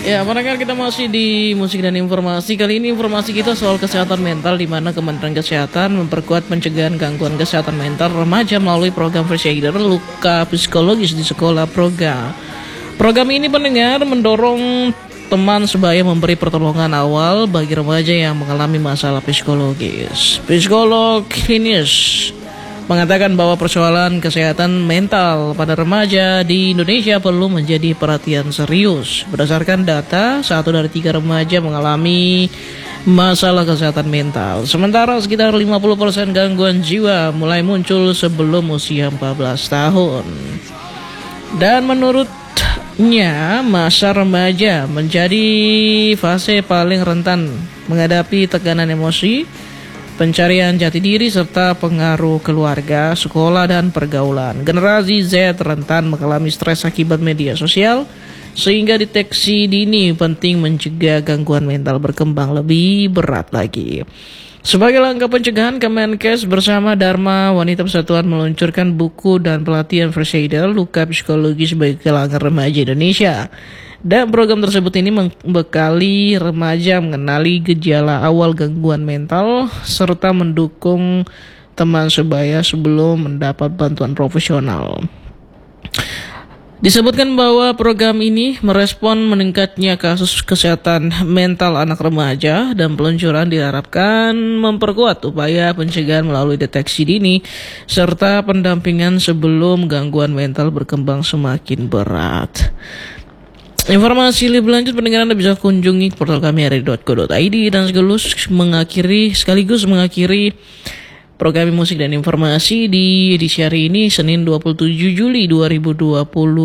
Ya, pendengar, kita masih di musik dan informasi. Kali ini informasi kita soal kesehatan mental, di mana Kementerian Kesehatan memperkuat pencegahan gangguan kesehatan mental remaja melalui program First Aider luka psikologis di sekolah program. Program ini, pendengar, mendorong teman sebaya memberi pertolongan awal bagi remaja yang mengalami masalah psikologis. Psikolog klinis mengatakan bahwa persoalan kesehatan mental pada remaja di Indonesia perlu menjadi perhatian serius. Berdasarkan data, 1 dari 3 remaja mengalami masalah kesehatan mental. Sementara sekitar 50% gangguan jiwa mulai muncul sebelum usia 14 tahun. Dan menurutnya, masa remaja menjadi fase paling rentan menghadapi tekanan emosi, pencarian jati diri, serta pengaruh keluarga, sekolah, dan pergaulan. Generasi Z rentan mengalami stres akibat media sosial, sehingga deteksi dini penting mencegah gangguan mental berkembang lebih berat lagi. Sebagai langkah pencegahan, Kemenkes bersama Dharma Wanita Persatuan meluncurkan buku dan pelatihan First Aider luka psikologis bagi kalangan remaja Indonesia. Dan program tersebut ini membekali remaja mengenali gejala awal gangguan mental serta mendukung teman sebaya sebelum mendapat bantuan profesional. Disebutkan bahwa program ini merespon meningkatnya kasus kesehatan mental anak remaja, dan peluncuran diharapkan memperkuat upaya pencegahan melalui deteksi dini serta pendampingan sebelum gangguan mental berkembang semakin berat. Informasi lebih lanjut, pendengar, Anda bisa kunjungi portal kami hari.co.id, dan sekaligus mengakhiri program musik dan informasi di edisi hari ini, Senin 27 Juli 2026.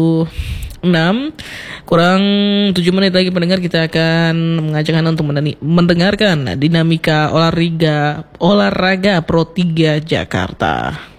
Kurang 7 menit lagi, pendengar, kita akan mengajak Anda untuk mendengarkan dinamika olahraga Pro 3 Jakarta.